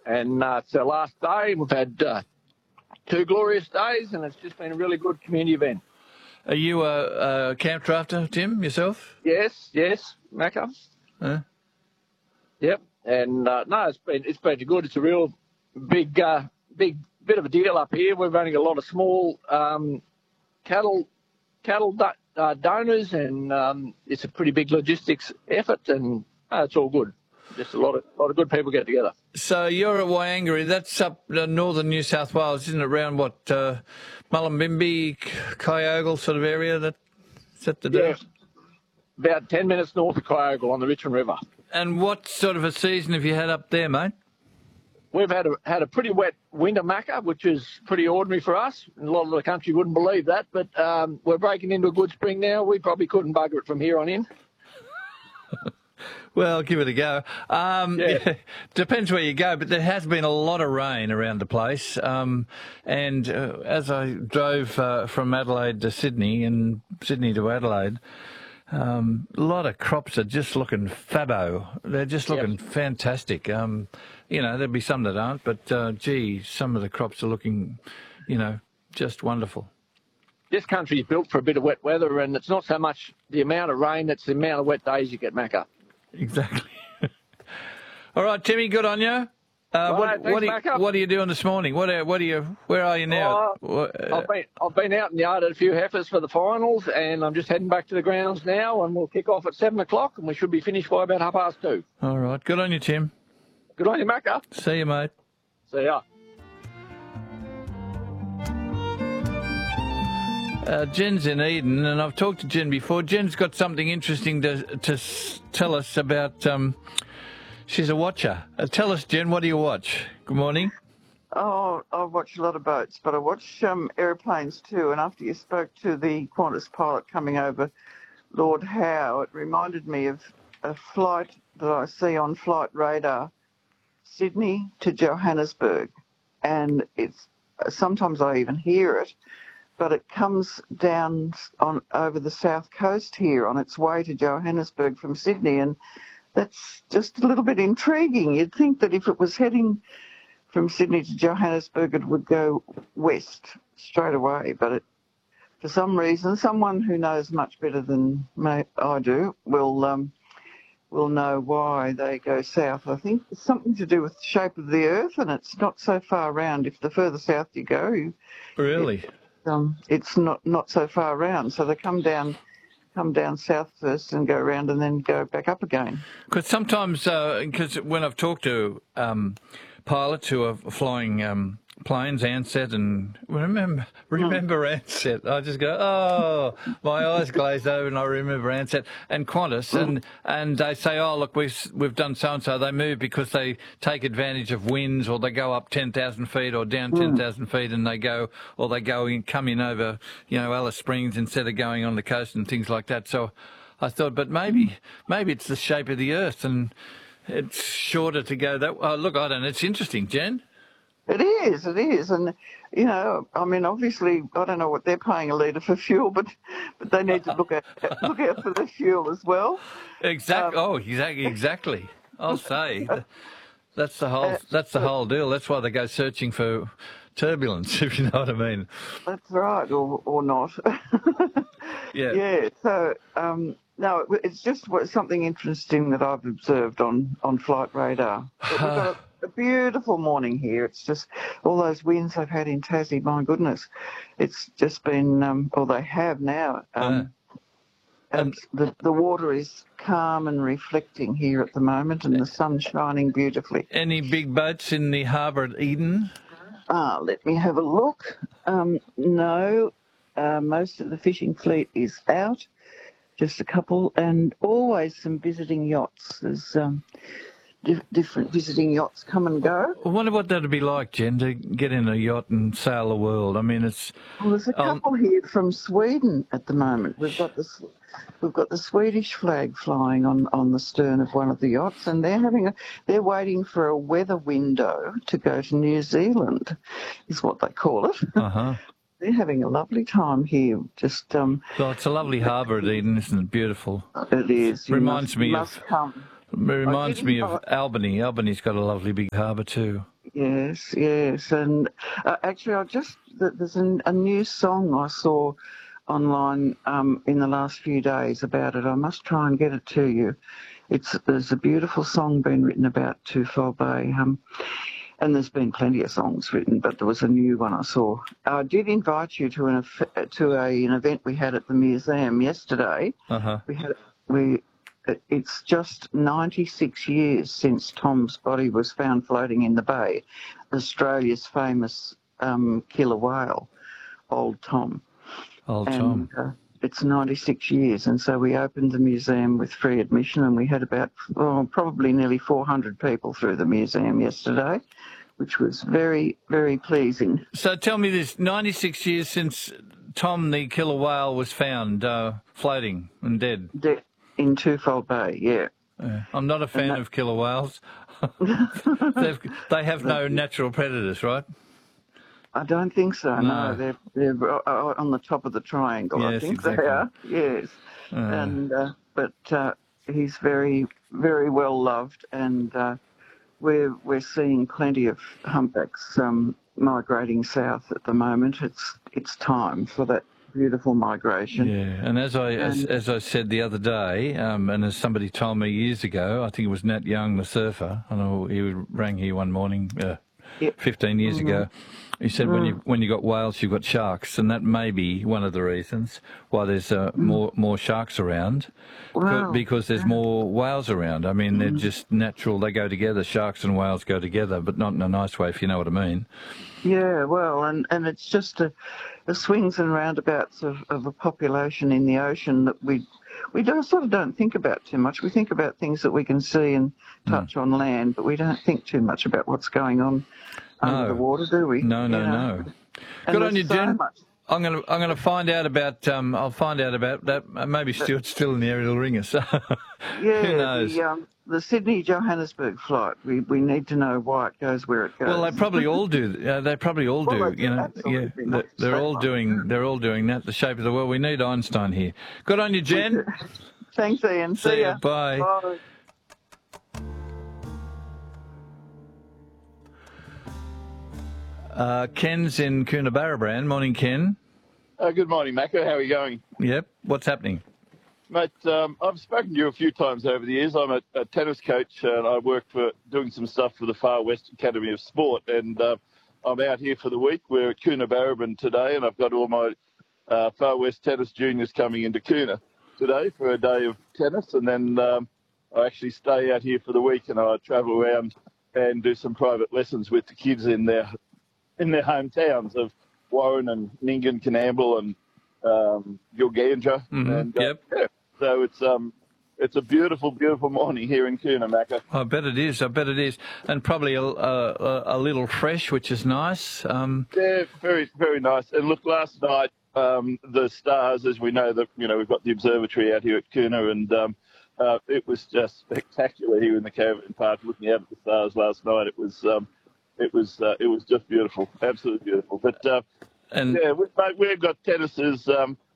And it's our last day. We've had 2 glorious days, and it's just been a really good community event. Are you a camp drafter, Tim, yourself? Yes, Macca. Yep. And no, it's been good. It's a real big bit of a deal up here. We've only got a lot of small cattle donors, and it's a pretty big logistics effort, and it's all good. Just a lot of good people get together. So you're at Waiangere. That's up northern New South Wales, isn't it? Around what, Mullumbimby, Kyogle sort of area? Is that the Yeah, about 10 minutes north of Kyogle on the Richmond River. And what sort of a season have you had up there, mate? We've had a pretty wet winter, Macca, which is pretty ordinary for us. A lot of the country wouldn't believe that, but we're breaking into a good spring now. We probably couldn't bugger it from here on in. Well, give it a go. Yeah, depends where you go, but there has been a lot of rain around the place. And as I drove from Adelaide to Sydney and Sydney to Adelaide, a lot of crops are just looking fabbo. They're just looking fantastic. There'll be some that aren't, but some of the crops are looking, just wonderful. This country is built for a bit of wet weather, and it's not so much the amount of rain, it's the amount of wet days you get, Macca. Exactly. All right, Timmy, good on you. What are you doing this morning? Where are you now? I've been out in the yard at a few heifers for the finals, and I'm just heading back to the grounds now, and we'll kick off at 7 o'clock, and we should be finished by about 2:30. All right, good on you, Tim. Good on you, Macca. See you, mate. See ya. Jen's in Eden, and I've talked to Jen before. Jen's got something interesting to tell us about. She's a watcher. Tell us, Jen, what do you watch? Good morning. Oh, I watch a lot of boats, but I watch aeroplanes too. And after you spoke to the Qantas pilot coming over, Lord Howe, it reminded me of a flight that I see on Flight Radar, Sydney to Johannesburg. And it's sometimes I even hear it, but it comes down over the south coast here on its way to Johannesburg from Sydney, and that's just a little bit intriguing. You'd think that if it was heading from Sydney to Johannesburg, it would go west straight away, but for some reason, someone who knows much better than I do will know why they go south. I think it's something to do with the shape of the Earth, and it's not so far around. If the further south you go, really. It's not so far around, so they come down south first and go around and then go back up again. Because sometimes, when I've talked to pilots who are flying planes, Ansett, and remember Ansett, I just go, oh, my eyes glaze over and I remember Ansett and Qantas, and they say, oh, look, we've done so-and-so. They move because they take advantage of winds, or they go up 10,000 feet or down 10,000 feet, and they come in over, Alice Springs instead of going on the coast and things like that. So I thought, but maybe it's the shape of the Earth, and it's shorter to go that way. Look, I don't know. It's interesting, Jen. It is, and obviously, I don't know what they're paying a litre for fuel, but they need to look out for the fuel as well. Exactly. I'll say that's the whole deal. That's why they go searching for turbulence, if you know what I mean. That's right, or not. Yeah. Yeah. So no, it's just something interesting that I've observed on Flight Radar. We've got a beautiful morning here. It's just all those winds they've had in Tassie. My goodness, it's just been, or they have now. And the water is calm and reflecting here at the moment, and the sun's shining beautifully. Any big boats in the harbour at Eden? Let me have a look. No, most of the fishing fleet is out. Just a couple, and always some visiting yachts. There's different visiting yachts come and go. I wonder what that'd be like, Jen, to get in a yacht and sail the world. I mean, it's... Well, there's a couple here from Sweden at the moment. We've got the Swedish flag flying on the stern of one of the yachts, and they're waiting for a weather window to go to New Zealand, is what they call it. Uh-huh. They're having a lovely time here. Just well, it's a lovely harbour at Eden, isn't it? Beautiful. It is. Reminds me of Albany. Albany's got a lovely big harbour too. Yes, yes. And actually, there's a new song I saw online in the last few days about it. I must try and get it to you. There's a beautiful song been written about Twofold Bay, and there's been plenty of songs written, but there was a new one I saw. I did invite you to an event we had at the museum yesterday. Uh-huh. It's just 96 years since Tom's body was found floating in the bay, Australia's famous killer whale, Old Tom. Tom. It's 96 years, and so we opened the museum with free admission, and we had about probably nearly 400 people through the museum yesterday, which was very, very pleasing. So tell me this, 96 years since Tom the killer whale was found floating and dead. In Twofold Bay, yeah. I'm not a fan of killer whales. They have no natural predators, right? I don't think so. No, they're on the top of the triangle. Yes, I think exactly. they are. Yes, but he's very, very well loved, and we're seeing plenty of humpbacks migrating south at the moment. It's time for that beautiful migration. Yeah, and as I said the other day, and as somebody told me years ago, I think it was Nat Young, the surfer. I know he rang here one morning. 15 years ago, he said when you got whales, you've got sharks, and that may be one of the reasons why there's more sharks around, because there's more whales around. I mean, they're just natural; they go together. Sharks and whales go together, but not in a nice way, if you know what I mean. Yeah, well, and it's just a swings and roundabouts of a population in the ocean that we sort of don't think about too much. We think about things that we can see and touch on land, but we don't think too much about what's going on under the water, do we? No. Good on you, Jen. I'm gonna find out about I'll find out about that. Maybe Stuart's still in the area. He'll ring us. Yeah, who knows? The Sydney-Johannesburg flight. We need to know why it goes where it goes. Well, they probably all do. They probably all do. Well, You know, yeah. They're all doing. They're all doing that. The shape of the world. We need Einstein here. Good on you, Jen. Thanks, Ian. See ya. Bye. Bye. Ken's in Coonabarabran. Morning, Ken. Good morning, Macca. How are you going? Yep. What's happening? Mate, I've spoken to you a few times over the years. I'm a tennis coach, and I work for doing some stuff for the Far West Academy of Sport. And I'm out here for the week. We're at Coonabarabran today, and I've got all my Far West tennis juniors coming into Coona today for a day of tennis. And then I actually stay out here for the week, and I travel around and do some private lessons with the kids in their hometowns of Warren and Nyngan, Canamble and Gilgandra. And, Yep. Yeah. So it's a beautiful, beautiful morning here in Coona, Macca. I bet it is. And probably a little fresh, which is nice. Yeah, very, very nice. And look, last night the stars, as we know, we've got the observatory out here at Coona, and it was just spectacular here in the Caravan Park. Looking out at the stars last night, it was just beautiful, absolutely beautiful. But we've got tennisers.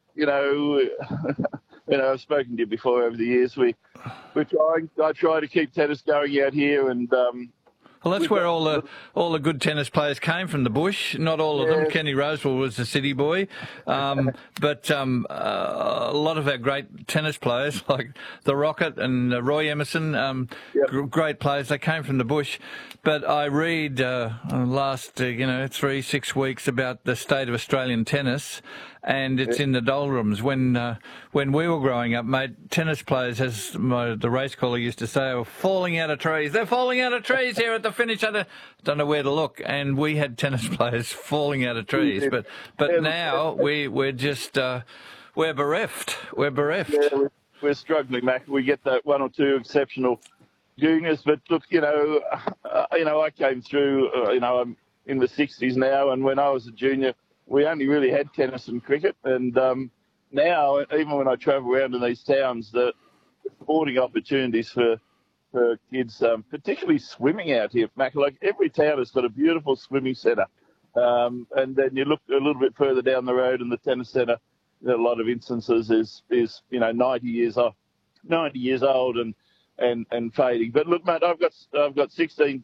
I've spoken to you before over the years. I try to keep tennis going out here, and well, that's where all the good tennis players came from, the bush. Not all of them. Kenny Rosewell was a city boy, but a lot of our great tennis players, like the Rocket and Roy Emerson, great players. They came from the bush. But I read last 3-6 weeks about the state of Australian tennis, and it's in the doldrums. When we were growing up, mate, tennis players, as the race caller used to say, were falling out of trees. They're falling out of trees here at the finish. I don't know where to look. And we had tennis players falling out of trees. But now we're just we're bereft. We're bereft. Yeah, we're struggling, Mac. We get that one or two exceptional juniors, but look, I came through. I'm in the 60s now, and when I was a junior, we only really had tennis and cricket. And now, even when I travel around in these towns, the sporting opportunities for kids, particularly swimming out here, Mac, like every town has got a beautiful swimming centre. And then you look a little bit further down the road, and the tennis centre, in a lot of instances, is 90 years old and fading. But look, mate, I've got 16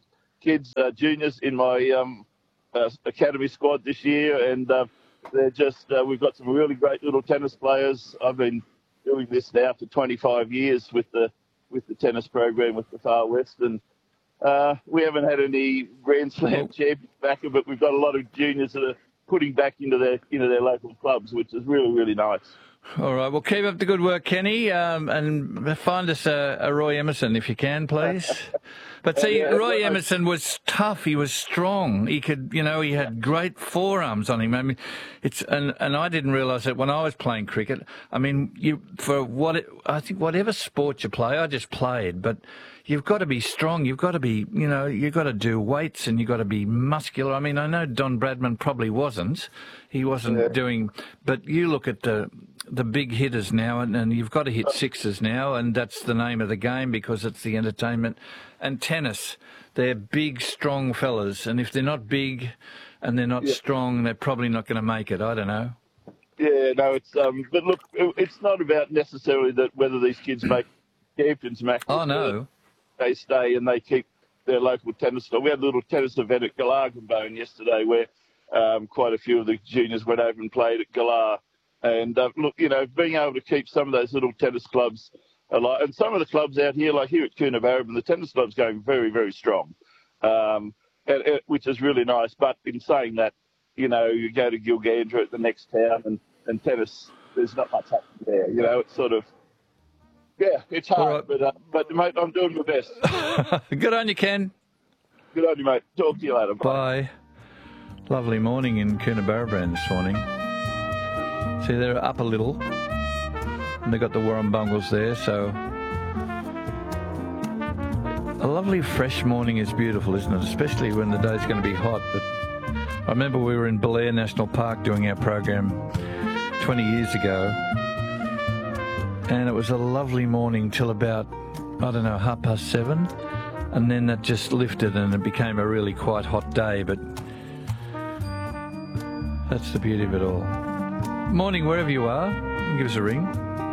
kids, juniors, in my academy squad this year, and they're just we've got some really great little tennis players. I've been doing this now for 25 years with the tennis program with the Far West, and we haven't had any Grand Slam champions back, but we've got a lot of juniors that are putting back into their local clubs, which is really, really nice. All right. Well, keep up the good work, Kenny, and find us a Roy Emerson if you can, please. But see, Roy Emerson was tough. He was strong. He could, he had great forearms on him. I mean, and I didn't realise that when I was playing cricket. I mean, I think whatever sport you play, I just played, but you've got to be strong. You've got to be, you've got to do weights and you've got to be muscular. I mean, I know Don Bradman probably wasn't. He wasn't doing, but you look at the big hitters now, and you've got to hit sixes now, and that's the name of the game because it's the entertainment. And tennis, they're big, strong fellas, and if they're not big and they're not strong, they're probably not going to make it. I don't know. Yeah, no, it's but look, it's not about necessarily that whether these kids make champions, Mac. Oh no, they stay and they keep their local tennis. We had a little tennis event at Galarganbone yesterday where quite a few of the juniors went over and played at Galar. And look, being able to keep some of those little tennis clubs alive, and some of the clubs out here, like here at Coonabarabran, the tennis club's going very, very strong, which is really nice. But in saying that, you go to Gilgandra at the next town, and tennis, there's not much happening there. It's sort of, it's hard, right. But mate, I'm doing my best. Good on you, Ken. Good on you, mate. Talk to you later. Bye. Lovely morning in Coonabarabran this morning. See, they're up a little, and they've got the Warrumbungles there, so a lovely fresh morning is beautiful, isn't it? Especially when the day's going to be hot. But I remember we were in Belair National Park doing our program 20 years ago, and it was a lovely morning till about, 7:30, and then that just lifted and it became a really quite hot day, but that's the beauty of it all. Morning, wherever you are, you can give us a ring.